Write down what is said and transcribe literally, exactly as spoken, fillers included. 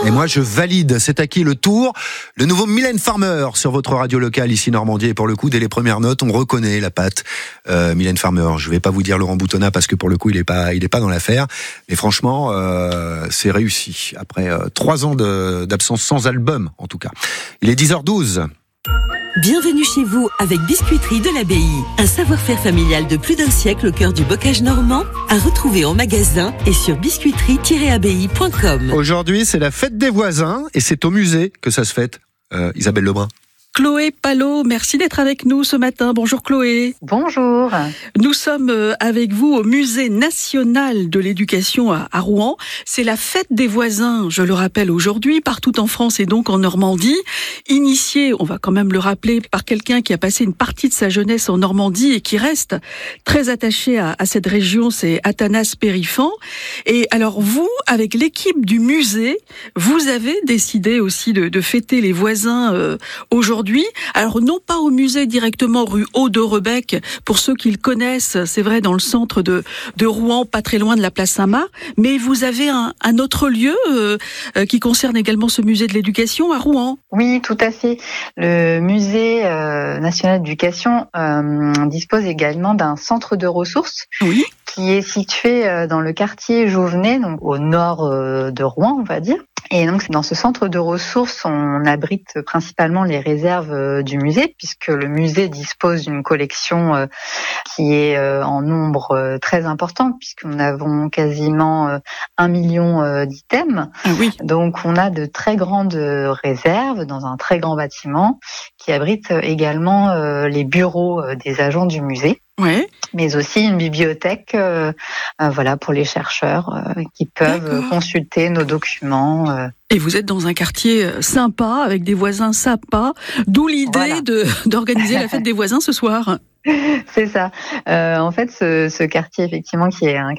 Et moi, je valide. C'est à qui le tour? Le nouveau Mylène Farmer sur votre radio locale ici Normandie. Et pour le coup, dès les premières notes, on reconnaît la patte euh, Mylène Farmer. Je vais pas vous dire Laurent Boutonnat parce que pour le coup, il est pas, il est pas dans l'affaire. Mais franchement, euh, c'est réussi. Après euh, trois ans de, d'absence sans album, en tout cas. Il est dix heures douze. Bienvenue chez vous avec Biscuiterie de l'Abbaye. Un savoir-faire familial de plus d'un siècle au cœur du bocage normand, à retrouver en magasin et sur biscuiterie tiret abbaye point com. Aujourd'hui, c'est la fête des voisins et c'est au musée que ça se fête. Euh, Isabelle Lebrun. Chloé Palot, merci d'être avec nous ce matin. Bonjour Chloé. Bonjour. Nous sommes avec vous au Musée national de l'éducation à Rouen. C'est la fête des voisins, je le rappelle aujourd'hui, partout en France et donc en Normandie. Initiée, on va quand même le rappeler, par quelqu'un qui a passé une partie de sa jeunesse en Normandie et qui reste très attaché à, à cette région, c'est Athanas Périfan. Et alors vous, avec l'équipe du musée, vous avez décidé aussi de, de fêter les voisins euh, aujourd'hui. Alors non pas au musée directement rue Haut-de-Rebec, pour ceux qui le connaissent, c'est vrai, dans le centre de, de Rouen, pas très loin de la place Saint-Marc, mais vous avez un, un autre lieu euh, euh, qui concerne également ce musée de l'éducation à Rouen. Oui, tout à fait. Le musée euh, national d'éducation euh, dispose également d'un centre de ressources. Oui. Qui est situé euh, dans le quartier Jouvenet, donc au nord euh, de Rouen, on va dire. Et donc, dans ce centre de ressources, on abrite principalement les réserves euh, du musée, puisque le musée dispose d'une collection euh, qui est euh, en nombre euh, très important, puisqu'on avons quasiment euh, un million euh, d'items. Ah oui. Donc, on a de très grandes réserves dans un très grand bâtiment qui abrite également euh, les bureaux euh, des agents du musée. Ouais. Mais aussi une bibliothèque, euh, euh, voilà, pour les chercheurs euh, qui peuvent D'accord. consulter nos documents. Euh. Et vous êtes dans un quartier sympa, avec des voisins sympas, d'où l'idée Voilà. de, d'organiser la fête des voisins ce soir. C'est ça. Euh, en fait, ce, ce quartier, effectivement, qui est un